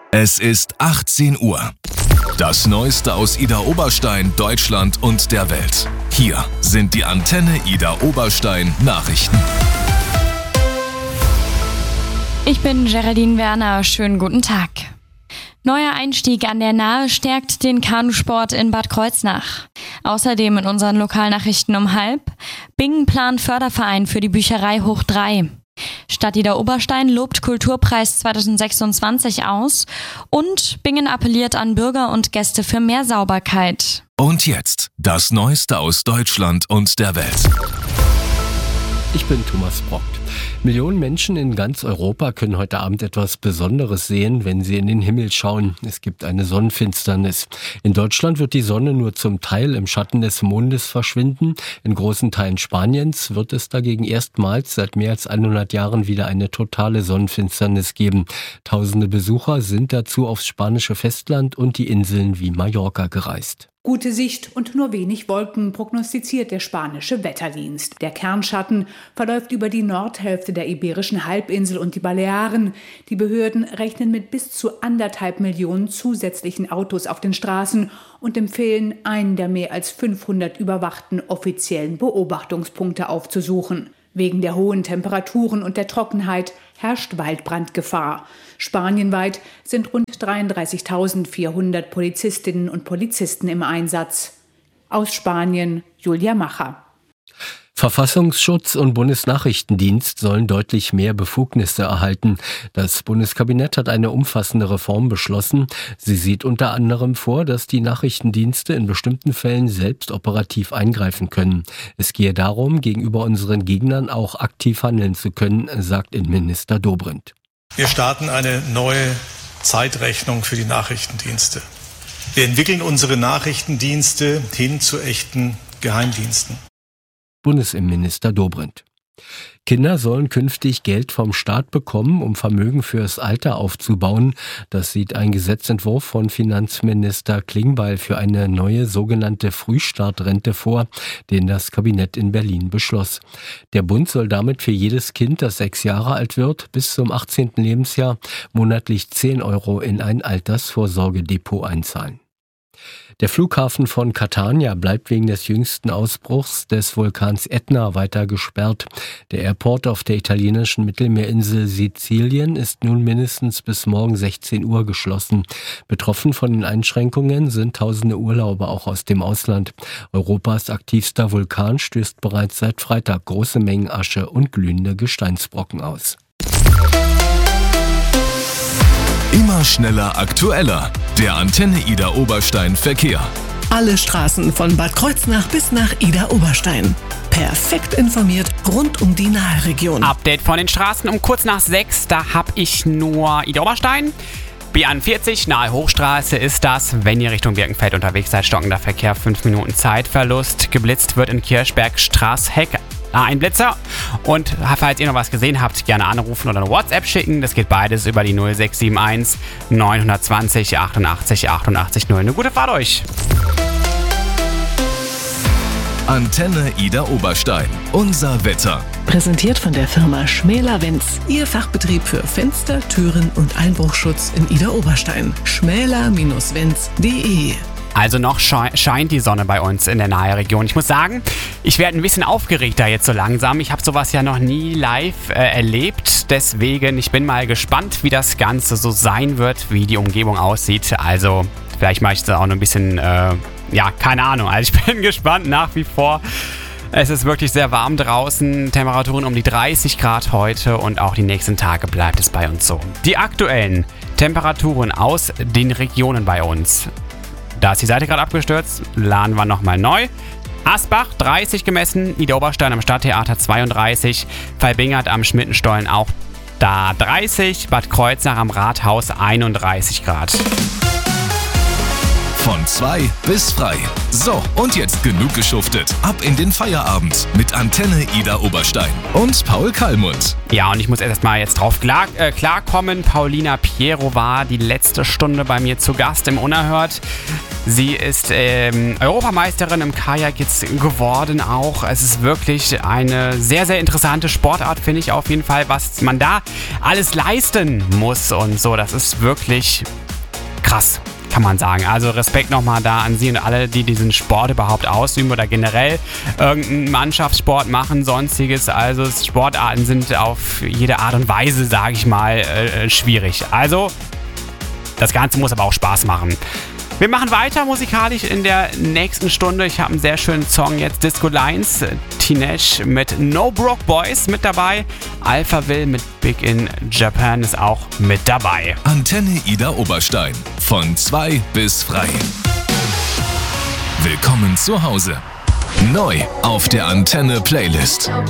Es ist 18 Uhr. Das Neueste aus Idar-Oberstein, Deutschland und der Welt. Hier sind die Antenne Idar-Oberstein Nachrichten. Ich bin Geraldine Werner, schönen guten Tag. Neuer Einstieg an der Nahe stärkt den Kanusport in Bad Kreuznach. Außerdem in unseren Lokalnachrichten um 12:30. Bingen plant Förderverein für die Bücherei hoch 3. Stadt Idar-Oberstein lobt Kulturpreis 2026 aus und Bingen appelliert an Bürger und Gäste für mehr Sauberkeit. Und jetzt das Neueste aus Deutschland und der Welt. Ich bin Thomas Brockt. Millionen Menschen in ganz Europa können heute Abend etwas Besonderes sehen, wenn sie in den Himmel schauen. Es gibt eine Sonnenfinsternis. In Deutschland wird die Sonne nur zum Teil im Schatten des Mondes verschwinden. In großen Teilen Spaniens wird es dagegen erstmals seit mehr als 100 Jahren wieder eine totale Sonnenfinsternis geben. Tausende Besucher sind dazu aufs spanische Festland und die Inseln wie Mallorca gereist. Gute Sicht und nur wenig Wolken prognostiziert der spanische Wetterdienst. Der Kernschatten verläuft über die Nordhälfte der Iberischen Halbinsel und die Balearen. Die Behörden rechnen mit bis zu 1,5 Millionen zusätzlichen Autos auf den Straßen und empfehlen, einen der mehr als 500 überwachten offiziellen Beobachtungspunkte aufzusuchen. Wegen der hohen Temperaturen und der Trockenheit herrscht Waldbrandgefahr. Spanienweit sind rund 33.400 Polizistinnen und Polizisten im Einsatz. Aus Spanien Julia Macher. Verfassungsschutz und Bundesnachrichtendienst sollen deutlich mehr Befugnisse erhalten. Das Bundeskabinett hat eine umfassende Reform beschlossen. Sie sieht unter anderem vor, dass die Nachrichtendienste in bestimmten Fällen selbst operativ eingreifen können. Es gehe darum, gegenüber unseren Gegnern auch aktiv handeln zu können, sagt Innenminister Dobrindt. Wir starten eine neue Zeitrechnung für die Nachrichtendienste. Wir entwickeln unsere Nachrichtendienste hin zu echten Geheimdiensten. Bundesinnenminister Dobrindt. Kinder sollen künftig Geld vom Staat bekommen, um Vermögen fürs Alter aufzubauen. Das sieht ein Gesetzentwurf von Finanzminister Klingbeil für eine neue sogenannte Frühstartrente vor, den das Kabinett in Berlin beschloss. Der Bund soll damit für jedes Kind, das 6 Jahre alt wird, bis zum 18. Lebensjahr monatlich 10 € in ein Altersvorsorgedepot einzahlen. Der Flughafen von Catania bleibt wegen des jüngsten Ausbruchs des Vulkans Etna weiter gesperrt. Der Airport auf der italienischen Mittelmeerinsel Sizilien ist nun mindestens bis morgen 16 Uhr geschlossen. Betroffen von den Einschränkungen sind tausende Urlauber auch aus dem Ausland. Europas aktivster Vulkan stößt bereits seit Freitag große Mengen Asche und glühende Gesteinsbrocken aus. Immer schneller, aktueller. Der Antenne Idar-Oberstein Verkehr. Alle Straßen von Bad Kreuznach bis nach Idar-Oberstein. Perfekt informiert rund um die Nahe-Region. Update von den Straßen um kurz nach 6. Da habe ich nur Idar-Oberstein. B41, nahe Hochstraße ist das. Wenn ihr Richtung Birkenfeld unterwegs seid, stockender Verkehr, 5 Minuten Zeitverlust. Geblitzt wird in Kirchberg, Straßheck. Ein Blitzer. Und falls ihr noch was gesehen habt, gerne anrufen oder eine WhatsApp schicken. Das geht beides über die 0671 920 88 88 0. Eine gute Fahrt euch. Antenne Idar-Oberstein. Unser Wetter. Präsentiert von der Firma Schmäler-Wenz. Ihr Fachbetrieb für Fenster, Türen und Einbruchschutz in Idar-Oberstein. schmäler-wenz.de. Also noch scheint die Sonne bei uns in der Nahe-Region. Ich muss sagen, ich werde ein bisschen aufgeregter jetzt so langsam. Ich habe sowas ja noch nie live erlebt. Deswegen, ich bin mal gespannt, wie das Ganze so sein wird, wie die Umgebung aussieht. Also vielleicht mache ich das auch noch ein bisschen, keine Ahnung. Also ich bin gespannt nach wie vor. Es ist wirklich sehr warm draußen. Temperaturen um die 30 Grad heute und auch die nächsten Tage bleibt es bei uns so. Die aktuellen Temperaturen aus den Regionen bei uns. Da ist die Seite gerade abgestürzt, laden wir nochmal neu. Asbach 30 gemessen, Idar-Oberstein am Stadttheater 32, Feibingert am Schmittenstollen auch da 30, Bad Kreuznach am Rathaus 31 Grad. Von 2 bis frei. So, und jetzt genug geschuftet. Ab in den Feierabend mit Antenne Ida Oberstein und Paul Kallmund. Ja, und ich muss erst mal jetzt drauf klarkommen. Paulina Piero war die letzte Stunde bei mir zu Gast im Unerhört. Sie ist Europameisterin im Kajak jetzt geworden auch. Es ist wirklich eine sehr, sehr interessante Sportart, finde ich auf jeden Fall, was man da alles leisten muss und so. Das ist wirklich krass, kann man sagen. Also Respekt nochmal da an Sie und alle, die diesen Sport überhaupt ausüben oder generell irgendeinen Mannschaftssport machen, sonstiges. Also Sportarten sind auf jede Art und Weise, sage ich mal, schwierig. Also das Ganze muss aber auch Spaß machen. Wir machen weiter musikalisch in der nächsten Stunde. Ich habe einen sehr schönen Song jetzt. Disco Lines, Teenage mit No Broke Boys mit dabei. Alphaville mit Big in Japan ist auch mit dabei. Antenne Ida Oberstein. Von 2 bis frei. Willkommen zu Hause. Neu auf der Antenne Playlist.